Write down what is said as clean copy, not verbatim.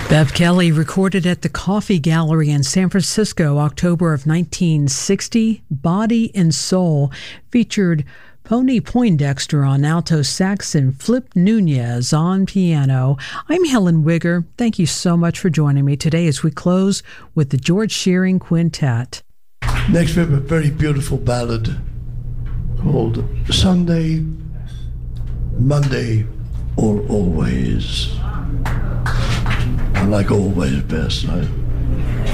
Bev Kelly recorded at the Coffee Gallery in San Francisco, October of 1960. Body and Soul featured Pony Poindexter on alto sax and Flip Nunez on piano. I'm Helen Wigger. Thank you so much for joining me today as we close with the George Shearing Quintet. Next we have a very beautiful ballad called Sunday, Monday, or Always. I like always best.